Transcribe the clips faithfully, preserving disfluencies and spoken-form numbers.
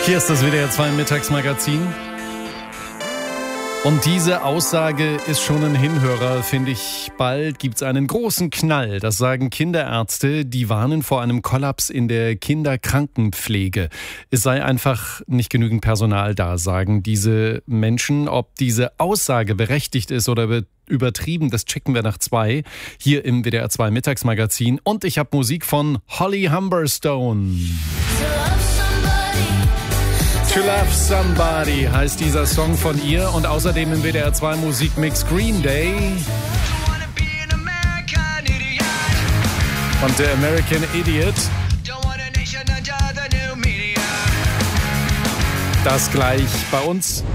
Hier ist das W D R zwei Mittagsmagazin. Und diese Aussage ist schon ein Hinhörer, finde ich. Bald gibt es einen großen Knall. Das sagen Kinderärzte, die warnen vor einem Kollaps in der Kinderkrankenpflege. Es sei einfach nicht genügend Personal da, sagen diese Menschen. Ob diese Aussage berechtigt ist oder übertrieben, das checken wir nach zwei. Hier im W D R zwei Mittagsmagazin. Und ich habe Musik von Holly Humberstone. To Love Somebody heißt dieser Song von ihr und außerdem im W D R zwei Musikmix Green Day und der American Idiot. Das gleich bei uns.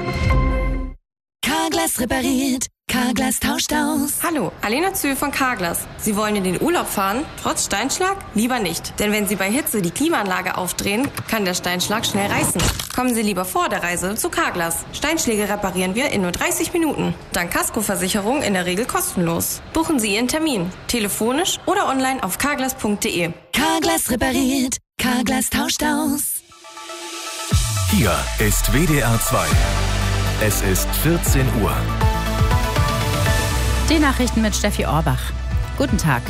Carglass repariert, Carglass tauscht aus. Hallo, Alena Zühl von Carglass. Sie wollen in den Urlaub fahren, trotz Steinschlag? Lieber nicht, denn wenn Sie bei Hitze die Klimaanlage aufdrehen, kann der Steinschlag schnell reißen. Kommen Sie lieber vor der Reise zu Carglass. Steinschläge reparieren wir in nur dreißig Minuten. Dank Kaskoversicherung in der Regel kostenlos. Buchen Sie Ihren Termin, telefonisch oder online auf carglass punkt de. Carglass repariert, Carglass tauscht aus. Hier ist W D R zwei. Es ist vierzehn Uhr. Die Nachrichten mit Steffi Orbach. Guten Tag.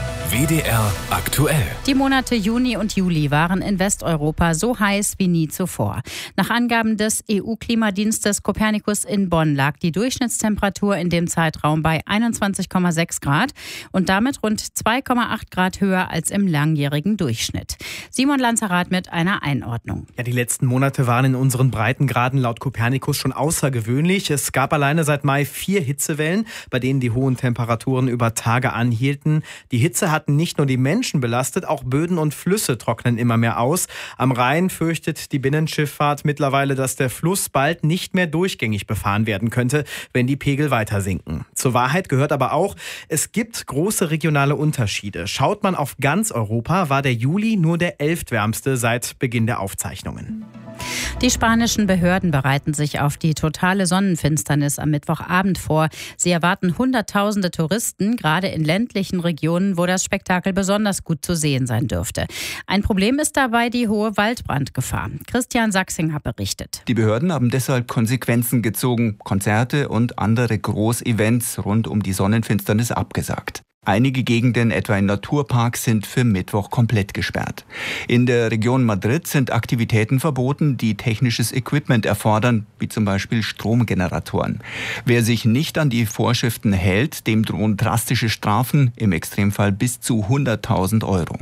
W D R aktuell. Die Monate Juni und Juli waren in Westeuropa so heiß wie nie zuvor. Nach Angaben des E U-Klimadienstes Copernicus in Bonn lag die Durchschnittstemperatur in dem Zeitraum bei einundzwanzig Komma sechs Grad und damit rund zwei Komma acht Grad höher als im langjährigen Durchschnitt. Simon Lanzerath mit einer Einordnung. Ja, die letzten Monate waren in unseren Breitengraden laut Copernicus schon außergewöhnlich. Es gab alleine seit Mai vier Hitzewellen, bei denen die hohen Temperaturen über Tage anhielten. Die Hitze hat nicht nur die Menschen belastet, auch Böden und Flüsse trocknen immer mehr aus. Am Rhein fürchtet die Binnenschifffahrt mittlerweile, dass der Fluss bald nicht mehr durchgängig befahren werden könnte, wenn die Pegel weiter sinken. Zur Wahrheit gehört aber auch, es gibt große regionale Unterschiede. Schaut man auf ganz Europa, war der Juli nur der elftwärmste seit Beginn der Aufzeichnungen. Die spanischen Behörden bereiten sich auf die totale Sonnenfinsternis am Mittwochabend vor. Sie erwarten Hunderttausende Touristen, gerade in ländlichen Regionen, wo das Spektakel besonders gut zu sehen sein dürfte. Ein Problem ist dabei die hohe Waldbrandgefahr. Christian Sachsinger berichtet. Die Behörden haben deshalb Konsequenzen gezogen, Konzerte und andere Großevents rund um die Sonnenfinsternis abgesagt. Einige Gegenden, etwa in Naturparks, sind für Mittwoch komplett gesperrt. In der Region Madrid sind Aktivitäten verboten, die technisches Equipment erfordern, wie zum Beispiel Stromgeneratoren. Wer sich nicht an die Vorschriften hält, dem drohen drastische Strafen, im Extremfall bis zu hunderttausend Euro.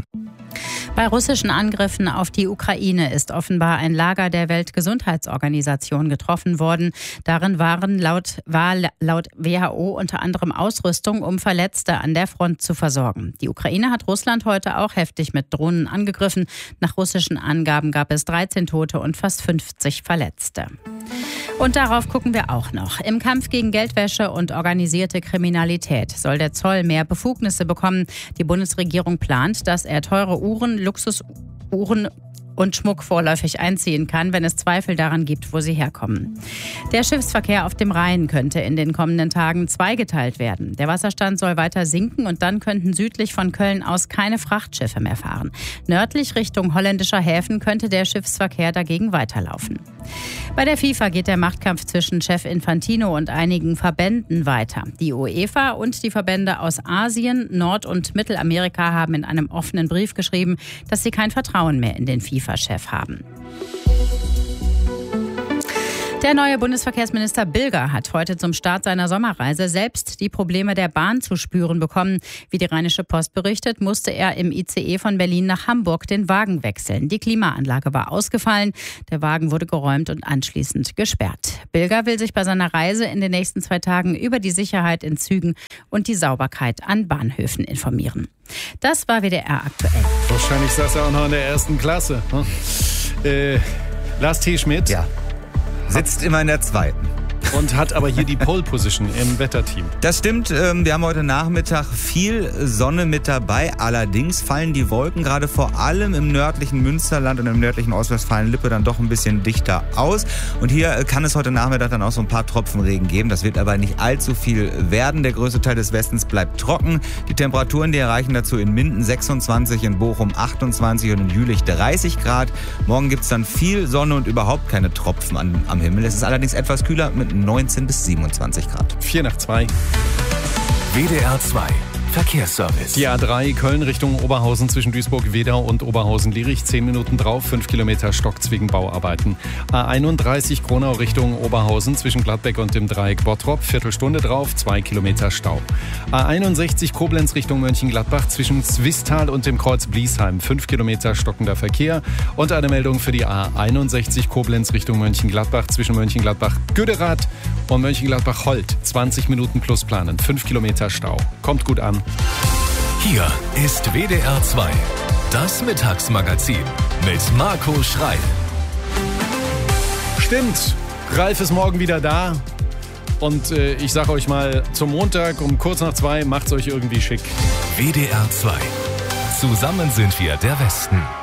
Bei russischen Angriffen auf die Ukraine ist offenbar ein Lager der Weltgesundheitsorganisation getroffen worden. Darin waren laut, war laut W H O unter anderem Ausrüstung, um Verletzte an der Front zu versorgen. Die Ukraine hat Russland heute auch heftig mit Drohnen angegriffen. Nach russischen Angaben gab es dreizehn Tote und fast fünfzig Verletzte. Und darauf gucken wir auch noch. Im Kampf gegen Geldwäsche und organisierte Kriminalität soll der Zoll mehr Befugnisse bekommen. Die Bundesregierung plant, dass er teure Uhren, Luxusuhren und Schmuck vorläufig einziehen kann, wenn es Zweifel daran gibt, wo sie herkommen. Der Schiffsverkehr auf dem Rhein könnte in den kommenden Tagen zweigeteilt werden. Der Wasserstand soll weiter sinken und dann könnten südlich von Köln aus keine Frachtschiffe mehr fahren. Nördlich Richtung holländischer Häfen könnte der Schiffsverkehr dagegen weiterlaufen. Bei der FIFA geht der Machtkampf zwischen Chef Infantino und einigen Verbänden weiter. Die UEFA und die Verbände aus Asien, Nord- und Mittelamerika haben in einem offenen Brief geschrieben, dass sie kein Vertrauen mehr in den FIFA-Chef haben. Der neue Bundesverkehrsminister Bilger hat heute zum Start seiner Sommerreise selbst die Probleme der Bahn zu spüren bekommen. Wie die Rheinische Post berichtet, musste er im I C E von Berlin nach Hamburg den Wagen wechseln. Die Klimaanlage war ausgefallen, der Wagen wurde geräumt und anschließend gesperrt. Bilger will sich bei seiner Reise in den nächsten zwei Tagen über die Sicherheit in Zügen und die Sauberkeit an Bahnhöfen informieren. Das war W D R aktuell. Wahrscheinlich saß er auch noch in der ersten Klasse. Hm? Äh, Lars T. Schmidt. Ja. Sitzt immer in der zweiten. und hat aber hier die Pole Position im Wetterteam. Das stimmt, wir haben heute Nachmittag viel Sonne mit dabei. Allerdings fallen die Wolken gerade vor allem im nördlichen Münsterland und im nördlichen Ostwestfalen-Lippe dann doch ein bisschen dichter aus. Und hier kann es heute Nachmittag dann auch so ein paar Tropfen Regen geben. Das wird aber nicht allzu viel werden. Der größte Teil des Westens bleibt trocken. Die Temperaturen, die erreichen dazu in Minden sechsundzwanzig, in Bochum achtundzwanzig und in Jülich dreißig Grad. Morgen gibt es dann viel Sonne und überhaupt keine Tropfen an, am Himmel. Es ist allerdings etwas kühler mit neunzehn bis siebenundzwanzig Grad. vier nach zwei. W D R zwei Verkehrsservice. Die A drei Köln Richtung Oberhausen zwischen Duisburg-Wedau und Oberhausen-Lierich. zehn Minuten drauf, fünf Kilometer Stocks wegen Bauarbeiten. A einunddreißig Kronau Richtung Oberhausen zwischen Gladbeck und dem Dreieck Bottrop. Viertelstunde drauf, zwei Kilometer Stau. A einundsechzig Koblenz Richtung Mönchengladbach zwischen Zwistal und dem Kreuz Bliesheim. fünf Kilometer stockender Verkehr. Und eine Meldung für die A einundsechzig Koblenz Richtung Mönchengladbach zwischen Mönchengladbach-Güderath und Mönchengladbach-Holt. zwanzig Minuten plus planen, fünf Kilometer Stau. Kommt gut an. Hier ist W D R zwei, das Mittagsmagazin mit Marco Schreil. Stimmt, Ralf ist morgen wieder da. Und äh, ich sage euch mal, zum Montag um kurz nach zwei macht's euch irgendwie schick. W D R zwei. Zusammen sind wir der Westen.